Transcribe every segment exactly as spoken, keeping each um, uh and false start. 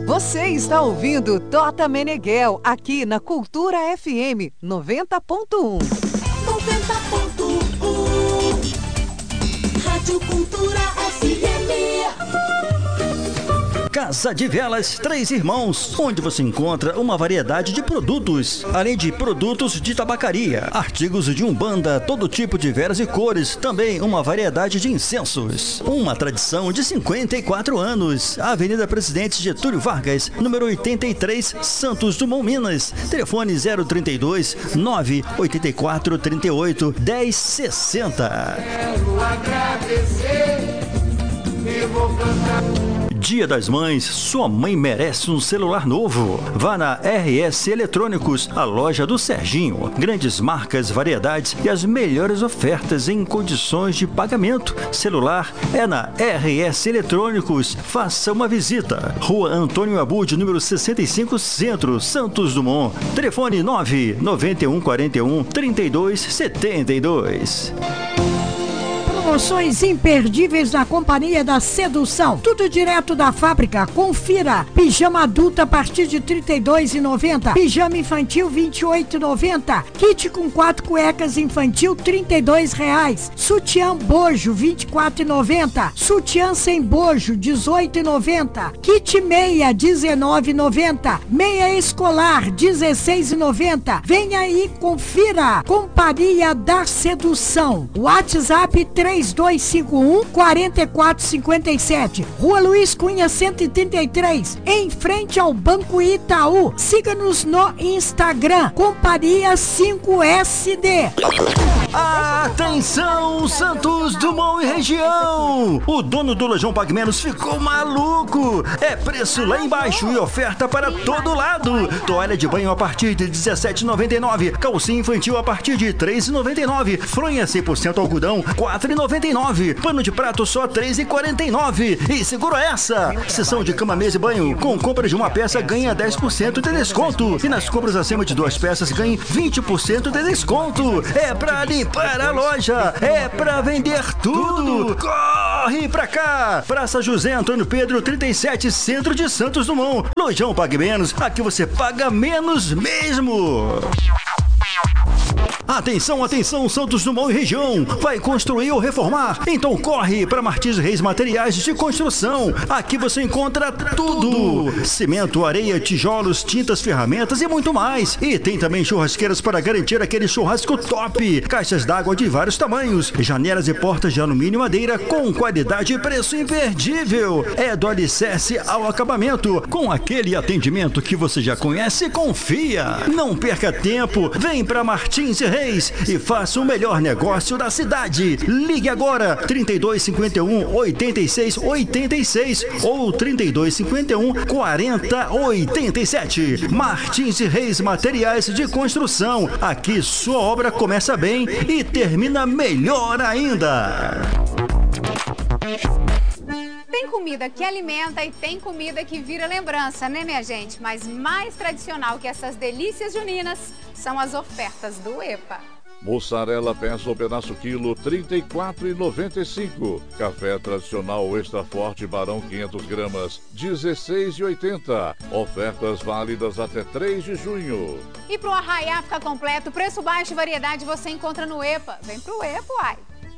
Você está ouvindo Tota Meneghel aqui na Cultura F M noventa ponto um. noventa ponto um Rádio Cultura F M. Casa de Velas Três Irmãos, onde você encontra uma variedade de produtos, além de produtos de tabacaria, artigos de umbanda, todo tipo de velas e cores, também uma variedade de incensos. Uma tradição de cinquenta e quatro anos. Avenida Presidente Getúlio Vargas, número oitenta e três, Santos Dumont, Minas. Telefone zero trinta e dois, nove oitenta e quatro, trinta e oito, dez sessenta. Quero agradecer e vou cantar. Dia das Mães, sua mãe merece um celular novo. Vá na R S Eletrônicos, a loja do Serginho. Grandes marcas, variedades e as melhores ofertas em condições de pagamento. Celular é na R S Eletrônicos. Faça uma visita. Rua Antônio Abud, número sessenta e cinco, Centro, Santos Dumont. Telefone nove nove um quatro um, três dois sete dois. Promoções imperdíveis na Companhia da Sedução. Tudo direto da fábrica. Confira. Pijama adulto a partir de trinta e dois reais e noventa centavos. Pijama infantil vinte e oito reais e noventa centavos. Kit com quatro cuecas infantil trinta e dois reais. Sutiã bojo vinte e quatro reais e noventa centavos. Sutiã sem bojo dezoito reais e noventa centavos. Kit meia dezenove reais e noventa centavos. Meia escolar dezesseis reais e noventa centavos. Venha aí, confira. Companhia da Sedução. WhatsApp três dois cinco um, quatro quatro cinco sete. Rua Luiz Cunha cento e trinta e três, em frente ao Banco Itaú. Siga-nos no Instagram, Companhia cinco S D. Atenção, Santos Dumont e região! O dono do Lojão Pague Menos ficou maluco! É preço lá embaixo e oferta para todo lado. Toalha de banho a partir de dezessete reais e noventa e nove centavos. Calcinha infantil a partir de três reais e noventa e nove centavos. Fronha cem por cento algodão, quatro reais e noventa e nove centavos. Pano de prato só três reais e quarenta e nove centavos. E segura essa! Seção de cama, mesa e banho. Com compra de uma peça ganha dez por cento de desconto. E nas compras acima de duas peças ganhe vinte por cento de desconto. É pra limpar a loja. É pra vender tudo. Corre pra cá! Praça José Antônio Pedro trinta e sete, Centro de Santos Dumont. Lojão Pague Menos. Aqui você paga menos mesmo. Atenção, atenção, Santos Dumont e região. Vai construir ou reformar? Então corre para Martins Reis Materiais de Construção. Aqui você encontra tudo: cimento, areia, tijolos, tintas, ferramentas e muito mais. E tem também churrasqueiras para garantir aquele churrasco top. Caixas d'água de vários tamanhos. Janelas e portas de alumínio e madeira com qualidade e preço imperdível. É do alicerce ao acabamento, com aquele atendimento que você já conhece e confia. Não perca tempo. Vem para Martins Reis e faça o melhor negócio da cidade. Ligue agora trinta e dois cinquenta e um, oitenta e seis oitenta e seis ou trinta e dois cinquenta e um, quarenta oitenta e sete. Martins Reis Materiais de Construção. Aqui sua obra começa bem e termina melhor ainda. Tem comida que alimenta e tem comida que vira lembrança, né, minha gente? Mas mais tradicional que essas delícias juninas são as ofertas do EPA. Mussarela peça ou pedaço quilo, trinta e quatro reais e noventa e cinco centavos. Café tradicional extra forte Barão quinhentas gramas, dezesseis reais e oitenta centavos. Ofertas válidas até três de junho. E pro arraiá ficar completo, preço baixo e variedade você encontra no EPA. Vem pro EPA, uai.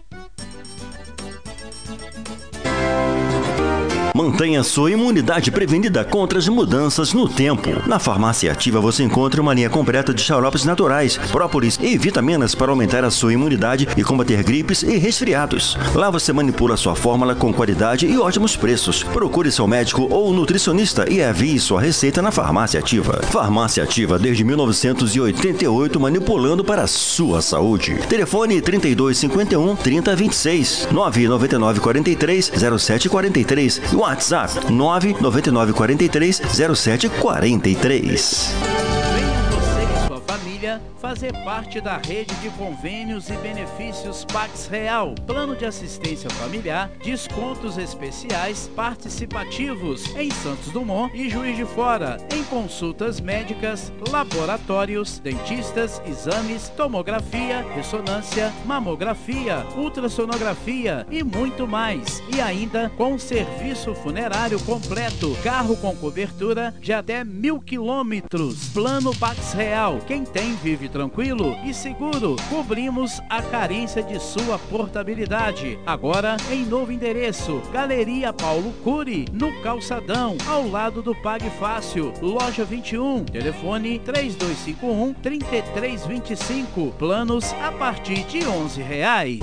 Mantenha sua imunidade prevenida contra as mudanças no tempo. Na Farmácia Ativa você encontra uma linha completa de xaropes naturais, própolis e vitaminas para aumentar a sua imunidade e combater gripes e resfriados. Lá você manipula sua fórmula com qualidade e ótimos preços. Procure seu médico ou nutricionista e envie sua receita na Farmácia Ativa. Farmácia Ativa desde mil novecentos e oitenta e oito, manipulando para a sua saúde. Telefone trinta e dois cinquenta e um, trinta vinte e seis, nove nove nove quatro três, zero sete quatro três. WhatsApp nove nove nove quatro três, zero sete quatro três. Venha você e sua família escolha fazer parte da rede de convênios e benefícios Pax Real, plano de assistência familiar, descontos especiais participativos em Santos Dumont e Juiz de Fora, em consultas médicas, laboratórios, dentistas, exames, tomografia, ressonância, mamografia, ultrassonografia e muito mais. E ainda com serviço funerário completo, carro com cobertura de até mil quilômetros. Plano Pax Real. Quem tem vive tranquilo e seguro. Cobrimos a carência de sua portabilidade. Agora em novo endereço, Galeria Paulo Cury, no Calçadão, ao lado do Pague Fácil, loja vinte e um, telefone três dois cinco um, três três dois cinco, planos a partir de onze reais.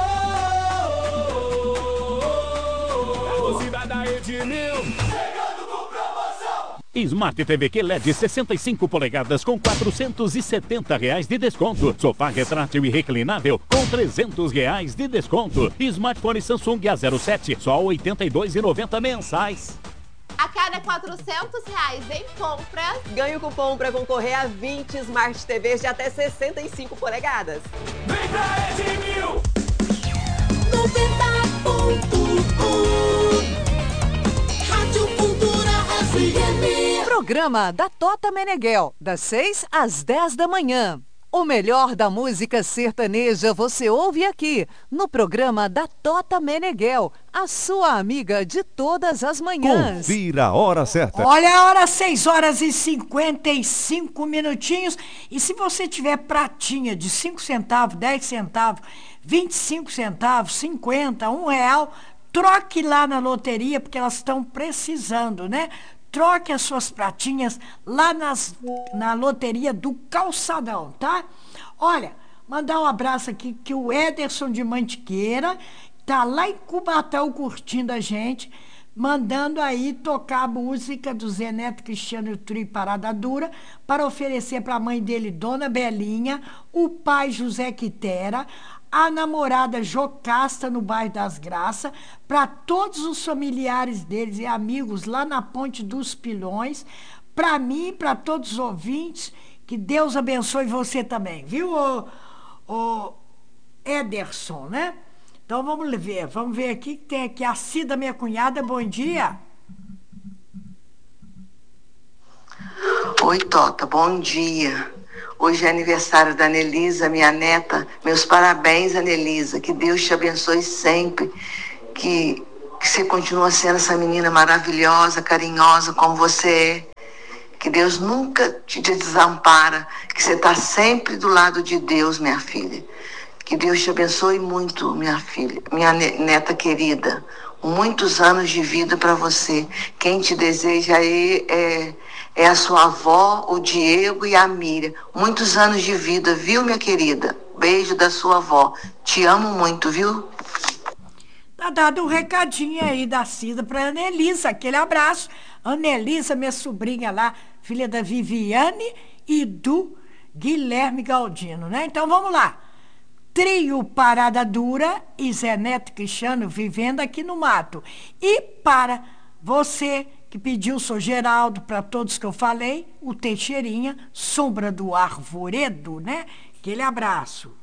Smart T V Q L E D sessenta e cinco polegadas com quatrocentos e setenta reais de desconto. Sofá retrátil e reclinável com trezentos reais de desconto. Smartphone Samsung A zero sete só oitenta e dois reais e noventa mensais. A cada quatrocentos reais em compras, ganhe o cupom para concorrer a vinte Smart T Vs de até sessenta e cinco polegadas. Vem pra Edmil! noventa ponto um Rádio Cultura F M. Programa da Tota Meneghel, das seis às dez da manhã. O melhor da música sertaneja você ouve aqui, no programa da Tota Meneghel, a sua amiga de todas as manhãs. Confira a hora certa. Olha a hora, seis horas e cinquenta e cinco minutinhos. E se você tiver pratinha de cinco centavos, dez centavos, vinte e cinco centavos, cinquenta, um real, troque lá na loteria, porque elas estão precisando, né? Troque as suas pratinhas lá nas, na loteria do Calçadão, tá? Olha, mandar um abraço aqui que o Ederson de Mantiqueira tá lá em Cubatão curtindo a gente, mandando aí tocar a música do Zé Neto Cristiano e o Trio Parada Dura para oferecer para a mãe dele, Dona Belinha, o pai José Quitera, a namorada Jocasta no bairro das Graças, para todos os familiares deles e amigos lá na Ponte dos Pilões, para mim e para todos os ouvintes, que Deus abençoe você também, viu, ô, ô Ederson, né? Então vamos ver, vamos ver aqui que tem aqui a Cida, minha cunhada, bom dia. Oi, Tota, bom dia. Hoje é aniversário da Anelisa, minha neta. Meus parabéns, Anelisa. Que Deus te abençoe sempre. Que, que você continue sendo essa menina maravilhosa, carinhosa como você é. Que Deus nunca te desampara. Que você está sempre do lado de Deus, minha filha. Que Deus te abençoe muito, minha filha, minha neta querida. Muitos anos de vida para você. Quem te deseja aí é... É a sua avó, o Diego e a Miriam. Muitos anos de vida, viu, minha querida? Beijo da sua avó. Te amo muito, viu? Tá dado um recadinho aí da Cida pra Anelisa. Aquele abraço. Anelisa, minha sobrinha lá, filha da Viviane e do Guilherme Galdino, né? Então vamos lá. Trio Parada Dura e Zé Neto Cristiano vivendo aqui no mato. E para você que pediu, sou Geraldo, para todos que eu falei, o Teixeirinha, Sombra do Arvoredo, né? Aquele abraço.